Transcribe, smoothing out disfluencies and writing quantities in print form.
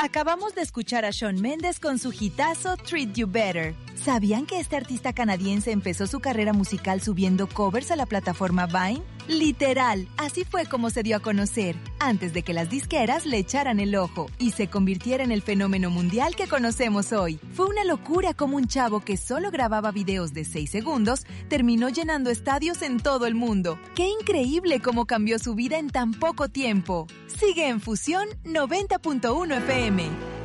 Acabamos de escuchar a Shawn Mendes con su hitazo Treat You Better. ¿Sabían que este artista canadiense empezó su carrera musical subiendo covers a la plataforma Vine? Literal, así fue como se dio a conocer, antes de que las disqueras le echaran el ojo y se convirtiera en el fenómeno mundial que conocemos hoy. Fue una locura como un chavo que solo grababa videos de 6 segundos terminó llenando estadios en todo el mundo. ¡Qué increíble cómo cambió su vida en tan poco tiempo! Sigue en Fusión 90.1 FM.